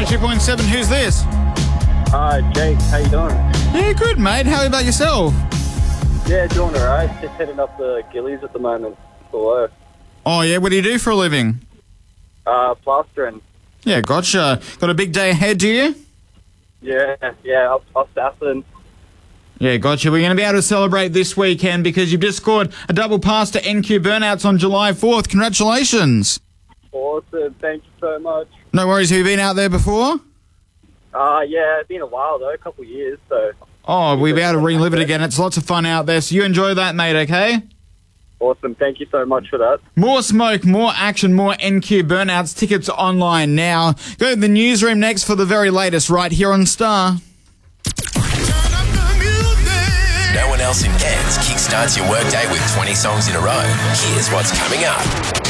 102.7. Who's this? Jake, how you doing? Yeah, good, mate. How about yourself? Yeah, doing alright. Just heading up the Gillies at the moment for work. Oh, yeah. What do you do for a living? Plastering. Yeah, gotcha. Got a big day ahead, do you? Yeah, up Saffron. Yeah, gotcha. We're going to be able to celebrate this weekend because you've just scored a double pass to NQ Burnouts on July 4th. Congratulations. Awesome, thank you so much. No worries. Have you been out there before? Yeah, it's been a while though, a couple of years, so... Oh, we'll be able to relive it again. It's lots of fun out there, so you enjoy that, mate, okay? Awesome, thank you so much for that. More smoke, more action, more NQ Burnouts. Tickets online now. Go to the newsroom next for the very latest right here on Star. No one else in Cairns kickstarts your workday with 20 songs in a row. Here's what's coming up.